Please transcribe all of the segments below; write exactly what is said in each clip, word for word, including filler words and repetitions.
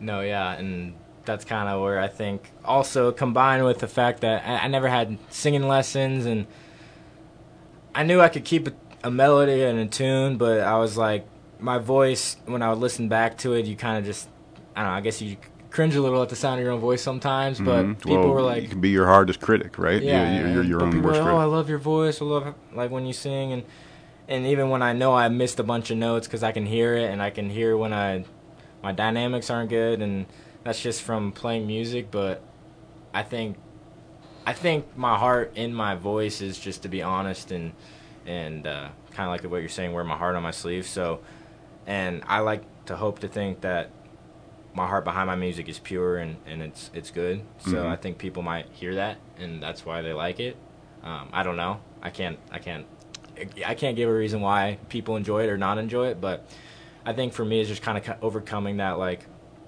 No, yeah, and that's kind of where I think also combined with the fact that I, I never had singing lessons, and I knew I could keep a, a melody and a tune, but I was like, my voice, when I would listen back to it, you kind of just, I don't know, I guess you cringe a little at the sound of your own voice sometimes, but mm-hmm. people well, were like... You can be your hardest critic, right? Yeah, you, you're your but own people worst are like, critic. oh, I love your voice, I love, like, when you sing, and and even when I know I missed a bunch of notes because I can hear it, and I can hear when I my dynamics aren't good, and that's just from playing music, but I think I think my heart in my voice is just to be honest and and uh, kind of like what you're saying, wear my heart on my sleeve. So, and I like to hope to think that my heart behind my music is pure and, and it's it's good. So mm-hmm. I think people might hear that, and that's why they like it. Um, I don't know. I can't I can't I can't give a reason why people enjoy it or not enjoy it, but I think for me it's just kind of overcoming that. Like,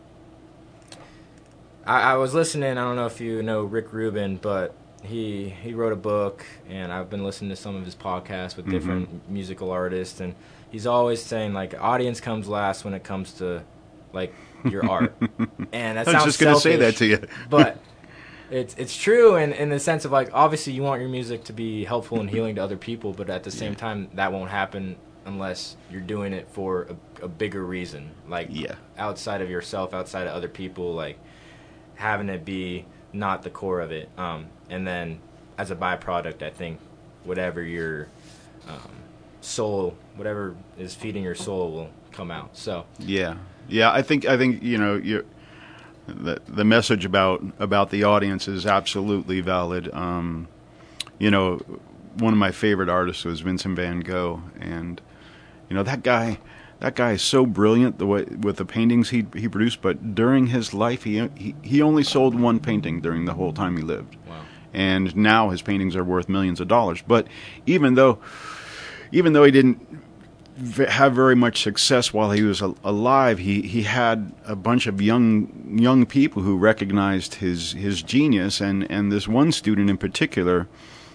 I, I was listening, I don't know if you know Rick Rubin, but he he wrote a book, and I've been listening to some of his podcasts with different mm-hmm. musical artists, and he's always saying, like, audience comes last when it comes to, like, your art. And that I was sounds just going to say that to you. But it's it's true in, in the sense of, like, obviously you want your music to be helpful and healing to other people, but at the same yeah. time, that won't happen unless you're doing it for a, a bigger reason. Like, yeah. outside of yourself, outside of other people, like, having it be not the core of it. Um, and then as a byproduct, I think whatever your um, soul, whatever is feeding your soul will come out. So yeah. Yeah, I think I think you know you the the message about about the audience is absolutely valid. Um, you know, one of my favorite artists was Vincent Van Gogh, and you know that guy that guy is so brilliant the way with the paintings he he produced. But during his life, he he he only sold one painting during the whole time he lived. Wow. And now his paintings are worth millions of dollars. But even though even though he didn't have very much success while he was alive, he he had a bunch of young young people who recognized his his genius, and and this one student in particular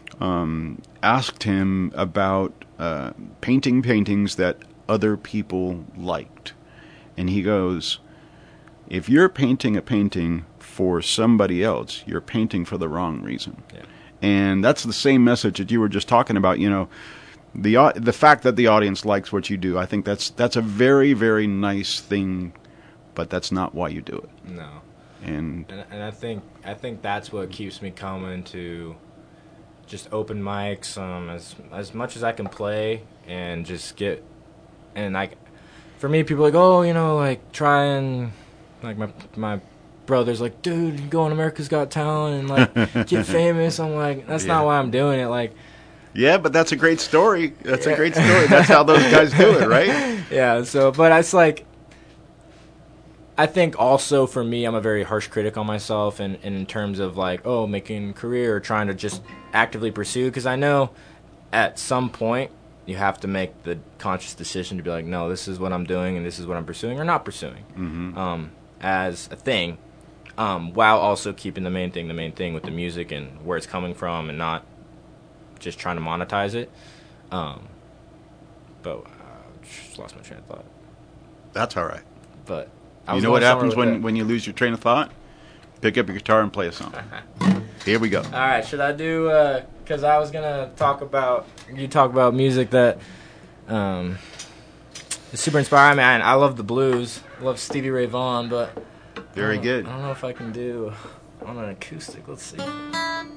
um, asked him about uh, painting paintings that other people liked, and he goes, if you're painting a painting for somebody else, you're painting for the wrong reason. Yeah. And that's the same message that you were just talking about, you know. The the fact that the audience likes what you do, I think that's that's a very, very nice thing, but that's not why you do it. No. And and, and I think I think that's what keeps me coming to just open mics, um, as as much as I can play and just get, and like for me, people are like, oh, you know, like try and like my my brother's like, dude, you go on America's Got Talent and like get famous. I'm like, that's yeah. not why I'm doing it. Like. Yeah, but that's a great story. That's yeah. a great story. That's how those guys do it, right? Yeah, so, but it's like, I think also for me, I'm a very harsh critic on myself and, and in terms of like, oh, making a career or trying to just actively pursue, because I know at some point you have to make the conscious decision to be like, no, this is what I'm doing and this is what I'm pursuing or not pursuing mm-hmm. um, as a thing, um, while also keeping the main thing the main thing with the music and where it's coming from and not just trying to monetize it. Um, but I just lost my train of thought. That's all right. But I you know what happens when, when you lose your train of thought? Pick up your guitar and play a song. Here we go. All right, should I do, because uh, I was going to talk about, you talk about music that um, is super inspiring. Man, I love the blues. I love Stevie Ray Vaughan, but very I good. I don't know if I can do on an acoustic. Let's see.